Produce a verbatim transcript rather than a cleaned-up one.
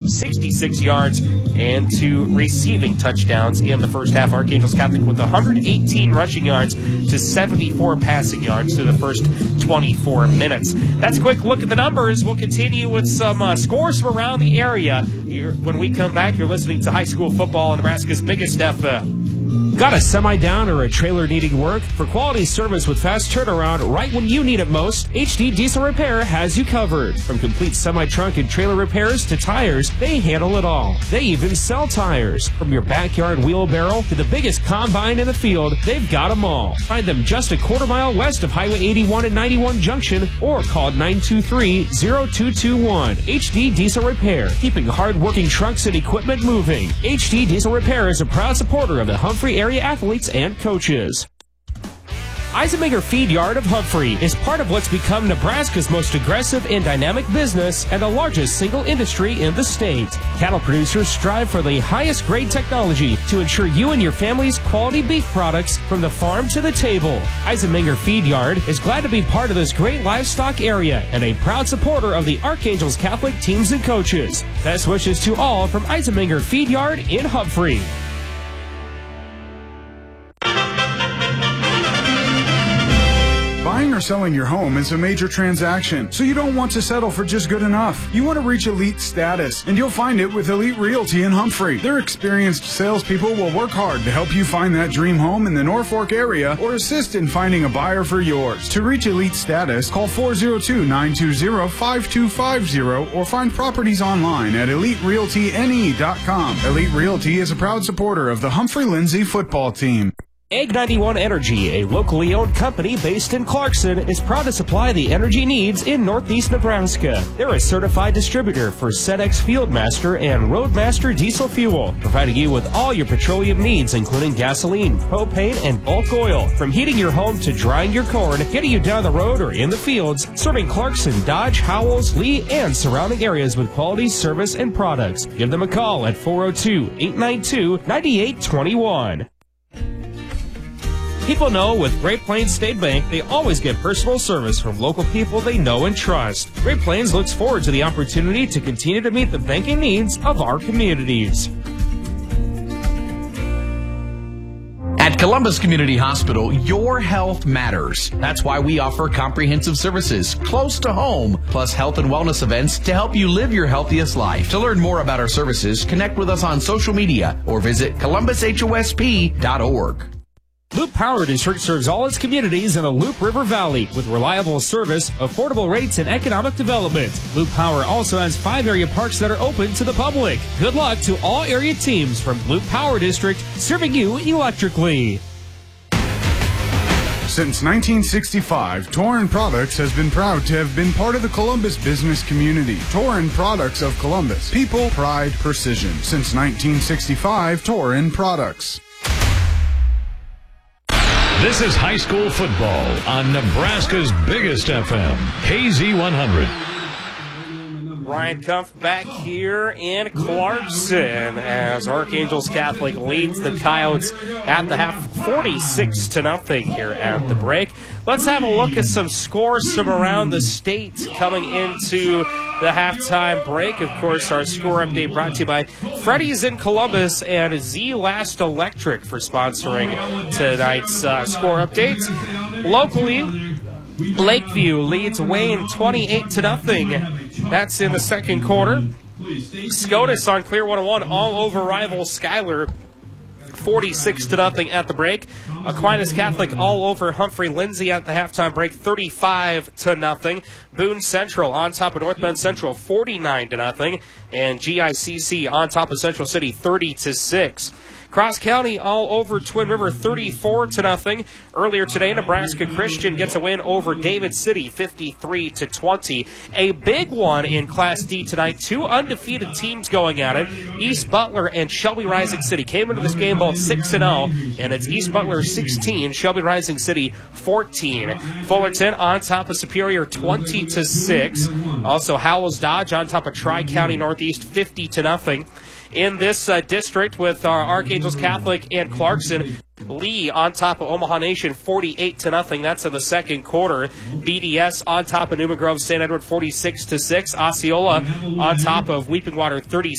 sixty-six yards, and two receiving touchdowns in the first half. Archangels Catholic with one hundred eighteen rushing yards to seventy-four passing yards through the first twenty-four minutes. That's a quick look at the numbers. We'll continue with some uh, scores from around the area. You're, when we come back, you're listening to High School Football, Nebraska's biggest F M. Got a semi down or a trailer needing work? For quality service with fast turnaround right when you need it most, H D Diesel Repair has you covered. From complete semi-trunk and trailer repairs to tires, they handle it all. They even sell tires. From your backyard wheelbarrow to the biggest combine in the field, they've got them all. Find them just a quarter mile west of Highway eighty-one and ninety-one Junction, or call nine two three, zero two two one. H D Diesel Repair, keeping hard-working trucks and equipment moving. H D Diesel Repair is a proud supporter of the Humphrey area athletes and coaches. Eisenmenger Feed Yard of Humphrey is part of what's become Nebraska's most aggressive and dynamic business and the largest single industry in the state. Cattle producers strive for the highest grade technology to ensure you and your family's quality beef products from the farm to the table. Eisenmenger Feed Yard is glad to be part of this great livestock area and a proud supporter of the Archangels Catholic teams and coaches. Best wishes to all from Eisenmenger Feed Yard in Humphrey. Buying or selling your home is a major transaction, so you don't want to settle for just good enough. You want to reach elite status, and you'll find it with Elite Realty in Humphrey. Their experienced salespeople will work hard to help you find that dream home in the Norfolk area or assist in finding a buyer for yours. To reach elite status, call four oh two, nine two zero, five two five zero or find properties online at elite realty n e dot com. Elite Realty is a proud supporter of the Humphrey Lindsay football team. Egg ninety-one Energy, a locally owned company based in Clarkson, is proud to supply the energy needs in northeast Nebraska. They're a certified distributor for SEDEX Fieldmaster and Roadmaster diesel fuel, providing you with all your petroleum needs, including gasoline, propane, and bulk oil. From heating your home to drying your corn, getting you down the road or in the fields, serving Clarkson, Dodge, Howells, Lee, and surrounding areas with quality service and products. Give them a call at four oh two, eight nine two, nine eight two one. People know with Great Plains State Bank, they always get personal service from local people they know and trust. Great Plains looks forward to the opportunity to continue to meet the banking needs of our communities. At Columbus Community Hospital, your health matters. That's why we offer comprehensive services close to home, plus health and wellness events to help you live your healthiest life. To learn more about our services, connect with us on social media or visit columbus h o s p dot org. Loop Power District serves all its communities in the Loop River Valley with reliable service, affordable rates, and economic development. Loop Power also has five area parks that are open to the public. Good luck to all area teams from Loop Power District, serving you electrically. Since nineteen sixty-five, Torin Products has been proud to have been part of the Columbus business community. Torin Products of Columbus. People, pride, precision. Since nineteen sixty-five, Torin Products. This is high school football on Nebraska's biggest F M, K Z one hundred. Ryan Kumpf back here in Clarkson as Archangels Catholic leads the Coyotes at the half, forty-six to nothing here at the break. Let's have a look at some scores from around the state coming into the halftime break. Of course, our score update brought to you by Freddy's in Columbus and Z-Last Electric for sponsoring tonight's uh, score updates. Locally, Lakeview leads Wayne twenty-eight to nothing. That's in the second quarter. SCOTUS on Clear one oh one all over rival Schuyler, forty-six to nothing at the break. Aquinas Catholic all over Humphrey Lindsay at the halftime break, thirty-five to nothing. Boone Central on top of North Bend Central, forty-nine to nothing, and G I C C on top of Central City, thirty to six. Cross County all over Twin River, thirty-four to nothing. Earlier today, Nebraska Christian gets a win over David City, fifty-three to twenty. A big one in Class D tonight. Two undefeated teams going at it. East Butler and Shelby Rising City came into this game both six and oh, and it's East Butler sixteen, Shelby Rising City fourteen. Fullerton on top of Superior, twenty to six. Also, Howells Dodge on top of Tri-County Northeast, fifty to nothing. In this uh, district with our Archangels Catholic and Clarkson, Lee on top of Omaha Nation, forty-eight to nothing. That's in the second quarter. B D S on top of Newman Grove Saint Edward, forty-six to six. Osceola on top of Weeping Water, thirty.